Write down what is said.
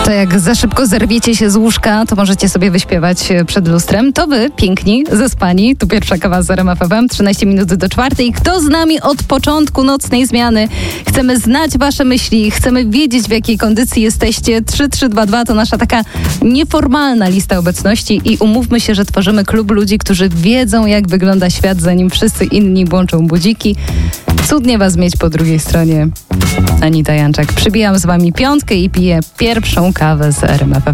To jak za szybko zerwiecie się z łóżka, to możecie sobie wyśpiewać przed lustrem. To wy, piękni, zaspani. Tu pierwsza kawa z RMF FM, 13 minut do 4. Kto z nami od początku nocnej zmiany? Chcemy znać wasze myśli, chcemy wiedzieć, w jakiej kondycji jesteście. 3322 to nasza taka nieformalna lista obecności i umówmy się, że tworzymy klub ludzi, którzy wiedzą, jak wygląda świat, zanim wszyscy inni włączą budziki. Cudnie was mieć po drugiej stronie. Anita Janczak. Przybijam z wami piątkę i piję pierwszą kawę z RMF FM.